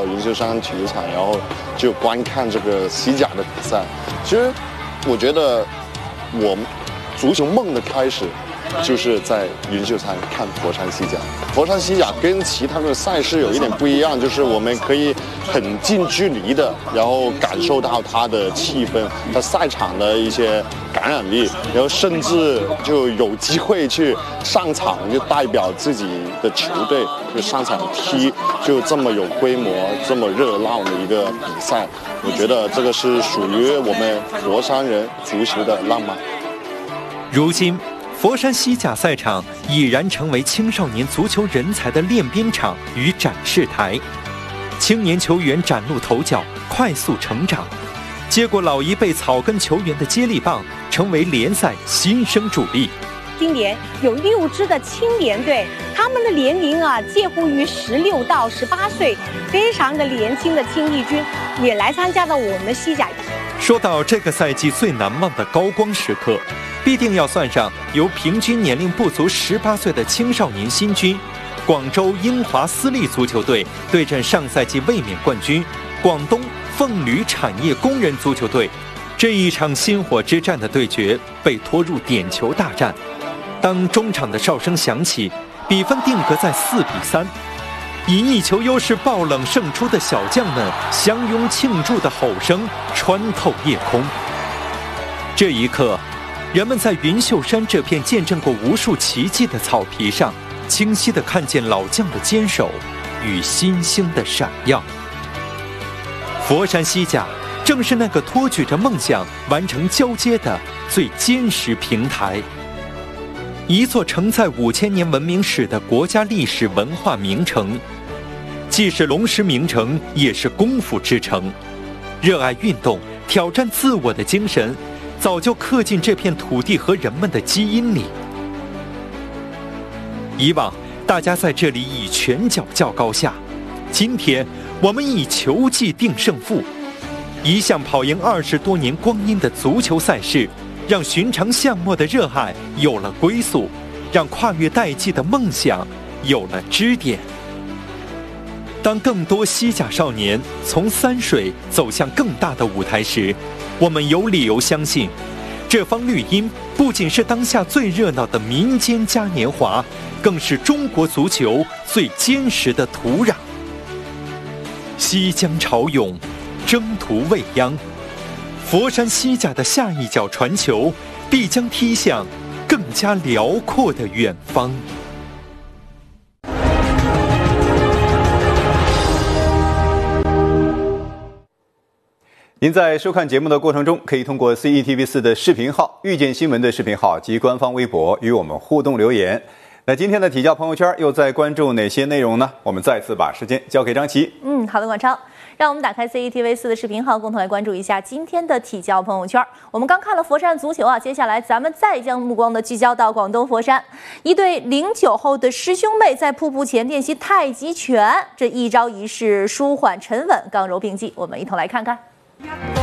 云秀山体育场，然后就观看这个西甲的比赛。其实我觉得我足球梦的开始就是在云秀山看佛山西甲。佛山西甲跟其他的赛事有一点不一样，就是我们可以很近距离的，然后感受到它的气氛，它赛场的一些感染力，然后甚至就有机会去上场，就代表自己的球队就上场踢，就这么有规模、这么热闹的一个比赛。我觉得这个是属于我们佛山人足球的浪漫。 如今，佛山西甲赛场已然成为青少年足球人才的练兵场与展示台，青年球员崭露头角，快速成长，接过老一辈草根球员的接力棒，成为联赛新生主力。 今年有6支的青年队，他们的年龄介乎于16到18岁，非常的年轻的青艺军也来参加了我们西甲。 说到这个赛季最难忘的高光时刻，必定要算上由平均年龄不足18岁的青少年新军广州英华私立足球队对阵上赛季卫冕冠军广东凤旅产业工人足球队。这一场薪火之战的对决被拖入点球大战。当中场的哨声响起，比分定格在4比3，以1球优势爆冷胜出的小将们相拥庆祝的吼声穿透夜空。这一刻，人们在云秀山这片见证过无数奇迹的草皮上，清晰地看见老将的坚守与新星的闪耀。佛山西甲正是那个托举着梦想完成交接的最坚实平台，一座承载5000年文明史的国家历史文化名城，既是龙石名城，也是功夫之城。热爱运动、挑战自我的精神早就刻进这片土地和人们的基因里。以往大家在这里以拳脚较高下，今天我们以球技定胜负。一项跑赢20多年光阴的足球赛事，让寻常项目的热爱有了归宿，让跨越代际的梦想有了支点。当更多西甲少年从三水走向更大的舞台时，我们有理由相信，这方绿荫不仅是当下最热闹的民间嘉年华，更是中国足球最坚实的土壤。西江潮涌，征途未央，佛山西甲的下一脚传球必将踢向更加辽阔的远方。 您在收看节目的过程中，可以通过 CETV4 的视频号、遇见新闻的视频号及官方微博与我们互动留言。那今天的体教朋友圈又在关注哪些内容呢？我们再次把时间交给张琪。 好的，广超，让我们打开 CETV4 的视频号，共同来关注一下今天的体教朋友圈。我们刚看了佛山足球接下来咱们再将目光聚焦到广东佛山，一对09后的师兄妹在瀑布前练习太极拳，这一招一式舒缓沉稳，刚柔并济，我们一同来看看。